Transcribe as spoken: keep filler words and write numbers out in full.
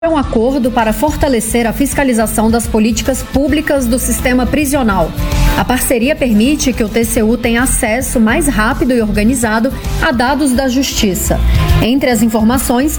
um acordo para fortalecer a fiscalização das políticas públicas do sistema prisional. A parceria permite que o T C U tenha acesso mais rápido e organizado a dados da Justiça. Entre as informações,